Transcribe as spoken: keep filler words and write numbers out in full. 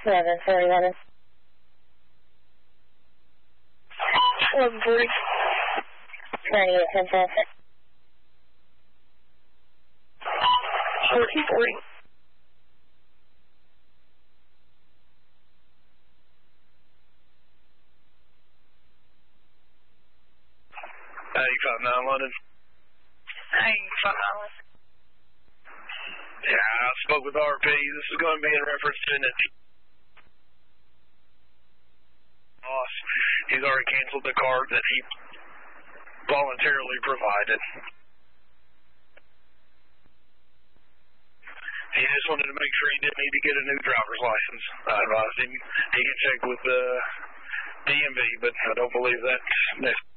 eleven four eleven. eleven forty. ninety-eight ten four. fourteen forty. ninety-five nine London. ninety-five nine London. Yeah, I spoke with R P. This is going to be in reference to it. Boss, he's already canceled the card that he voluntarily provided. He just wanted to make sure he didn't need to get a new driver's license. I advised him he can check with the D M V, but I don't believe that's necessary.